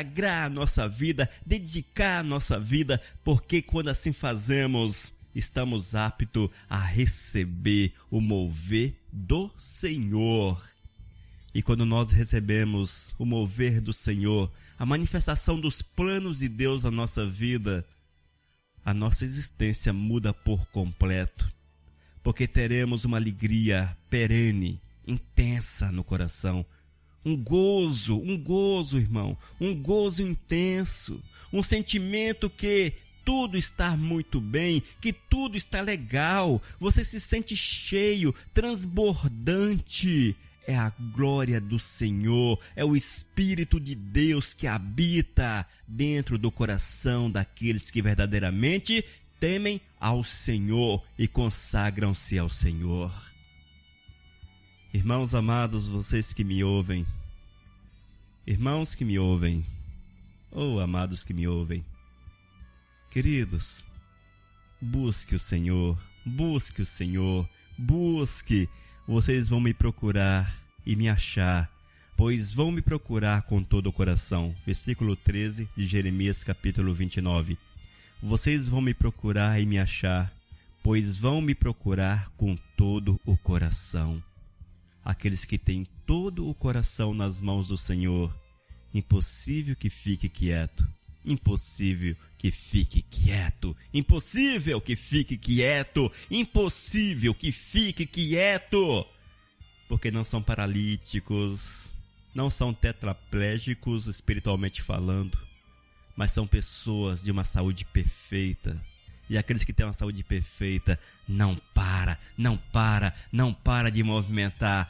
consagrar a nossa vida, dedicar a nossa vida, porque quando assim fazemos, estamos aptos a receber o mover do Senhor. E quando nós recebemos o mover do Senhor, a manifestação dos planos de Deus na nossa vida, a nossa existência muda por completo, porque teremos uma alegria perene, intensa no coração, um gozo, irmão, um gozo intenso, um sentimento que tudo está muito bem, que tudo está legal, você se sente cheio, transbordante. É a glória do Senhor, é o Espírito de Deus que habita dentro do coração daqueles que verdadeiramente temem ao Senhor e consagram-se ao Senhor. Irmãos amados, vocês que me ouvem, irmãos que me ouvem, ou amados que me ouvem, queridos, busque o Senhor, busque o Senhor, busque. Vocês vão me procurar e me achar, pois vão me procurar com todo o coração. Versículo 13 de Jeremias, capítulo 29. Vocês vão me procurar e me achar, pois vão me procurar com todo o coração. Aqueles que têm todo o coração nas mãos do Senhor, impossível que fique quieto. Impossível que fique quieto, impossível que fique quieto, impossível que fique quieto, porque não são paralíticos, não são tetraplégicos espiritualmente falando, mas são pessoas de uma saúde perfeita. E aqueles que têm uma saúde perfeita não para de movimentar,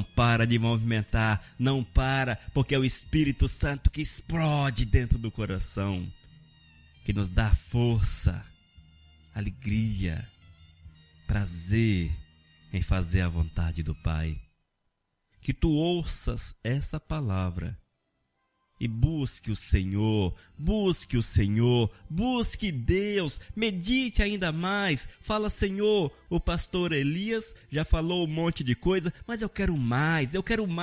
porque é o Espírito Santo que explode dentro do coração, que nos dá força, alegria, prazer em fazer a vontade do Pai. Que tu ouças essa palavra e busque o Senhor, busque Deus, medite ainda mais. Fala: Senhor, o pastor Elias já falou um monte de coisa, mas eu quero mais.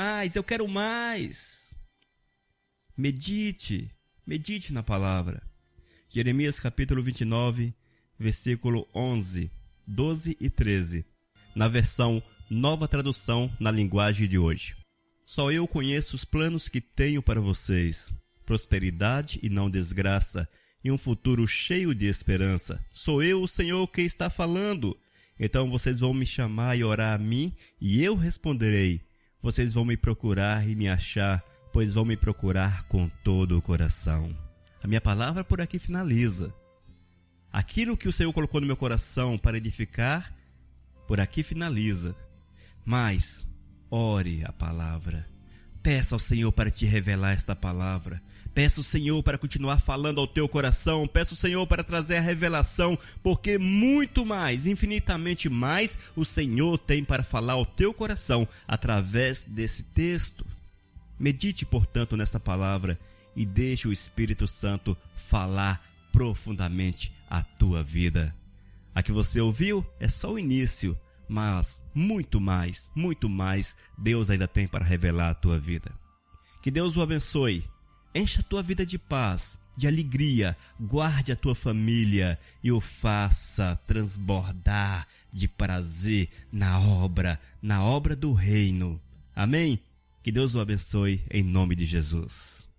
Medite na palavra. Jeremias capítulo 29, versículo 11, 12 e 13, na versão Nova Tradução na linguagem de hoje. Só eu conheço os planos que tenho para vocês, prosperidade e não desgraça, e um futuro cheio de esperança. Sou eu, o Senhor, que está falando. Então vocês vão me chamar e orar a mim, e eu responderei. Vocês vão me procurar e me achar, pois vão me procurar com todo o coração. A minha palavra por aqui finaliza. Aquilo que o Senhor colocou no meu coração para edificar, por aqui finaliza. Mas ore a palavra. Peça ao Senhor para te revelar esta palavra. Peça ao Senhor para continuar falando ao teu coração. Peça ao Senhor para trazer a revelação, porque muito mais, infinitamente mais, o Senhor tem para falar ao teu coração através desse texto. Medite, portanto, nesta palavra e deixe o Espírito Santo falar profundamente a tua vida. A que você ouviu é só o início, mas muito mais, Deus ainda tem para revelar a tua vida. Que Deus o abençoe, encha a tua vida de paz, de alegria, guarde a tua família e o faça transbordar de prazer na obra do reino. Amém? Que Deus o abençoe em nome de Jesus.